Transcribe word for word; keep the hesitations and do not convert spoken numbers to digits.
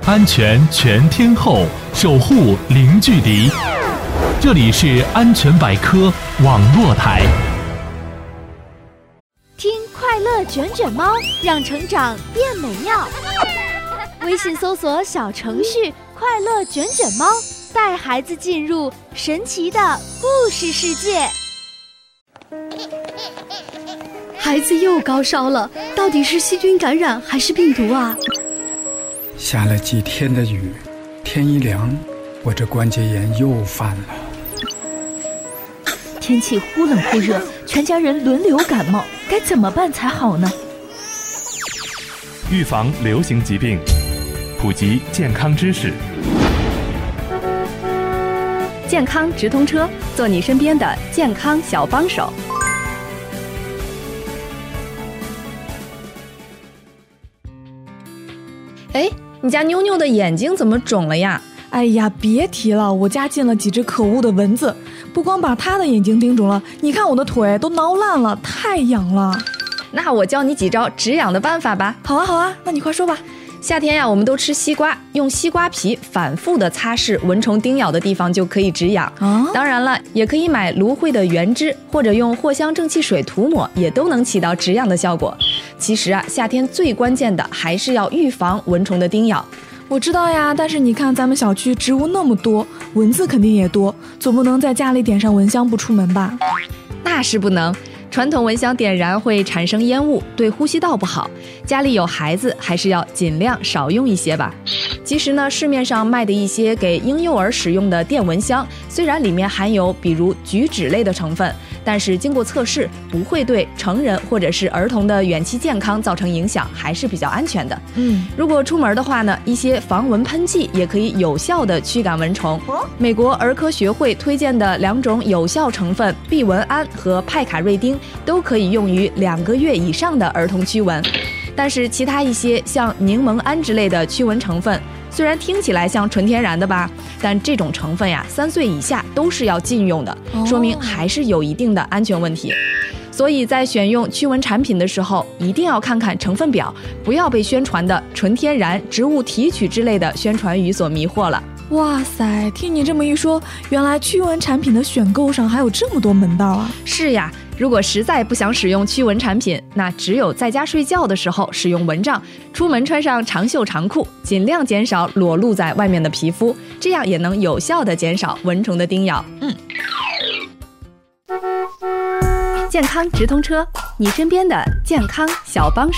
安全全天候，守护零距离。这里是安全百科网络台。 听快乐卷卷猫，让成长变美妙。微信搜索小程序快乐卷卷猫，带孩子进入神奇的故事世界。 孩子又高烧了，到底是细菌感染还是病毒啊？ 下了几天的雨，天一凉，我这关节炎又犯了。 天气忽冷忽热，全家人轮流感冒，该怎么办才好呢？ 预防流行疾病，普及健康知识。 健康直通车，做你身边的健康小帮手。 哎，你家妞妞的眼睛怎么肿了呀？ 哎呀，别提了，我家进了几只可恶的蚊子，不光把她的眼睛叮肿了，你看我的腿都挠烂了，太痒了。 那我教你几招止痒的办法吧。 好啊好啊，那你快说吧。 夏天呀，我们都吃西瓜，用西瓜皮反复的擦拭蚊虫叮咬的地方就可以止痒。 啊， 当然了，也可以买芦荟的原汁，或者用藿香正气水涂抹，也都能起到止痒的效果。其实啊，夏天最关键的还是要预防蚊虫的叮咬。 我知道呀，但是你看咱们小区植物那么多，蚊子肯定也多，总不能在家里点上蚊香不出门吧？ 那是不能。传统蚊香点燃会产生烟雾，对呼吸道不好。家里有孩子，还是要尽量少用一些吧。其实呢，市面上卖的一些给婴幼儿使用的电蚊香，虽然里面含有比如菊酯类的成分，但是经过测试，不会对成人或者是儿童的远期健康造成影响，还是比较安全的。 嗯， 如果出门的话呢，一些防蚊喷剂也可以有效的驱赶蚊虫。美国儿科学会推荐的两种有效成分避蚊胺和派卡瑞丁都可以用于两个月以上的儿童驱蚊。但是其他一些像柠檬胺之类的驱蚊成分，虽然听起来像纯天然的吧，但这种成分呀，三岁以下都是要禁用的，说明还是有一定的安全问题。所以在选用驱蚊产品的时候，一定要看看成分表，不要被宣传的纯天然、植物提取之类的宣传语所迷惑了。 哇塞，听你这么一说，原来驱蚊产品的选购上还有这么多门道啊！ 是呀，如果实在不想使用驱蚊产品，那只有在家睡觉的时候使用蚊帐，出门穿上长袖长裤，尽量减少裸露在外面的皮肤，这样也能有效地减少蚊虫的叮咬。嗯， 健康直通车，你身边的健康小帮手。